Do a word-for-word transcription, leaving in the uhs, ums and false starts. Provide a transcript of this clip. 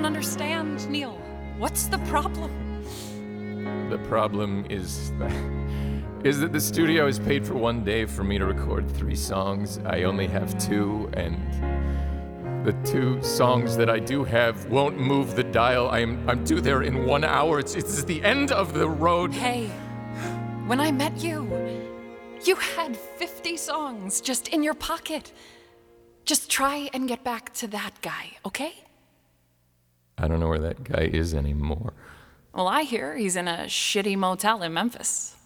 don't understand, Neil. What's the problem? The problem is that, is that the studio is paid for one day for me to record three songs. I only have two, and the two songs that I do have won't move the dial. I'm I'm due there in one hour. It's it's the end of the road. Hey, when I met you, you had fifty songs just in your pocket. Just try and get back to that guy, okay? I don't know where that guy is anymore. Well, I hear he's in a shitty motel in Memphis.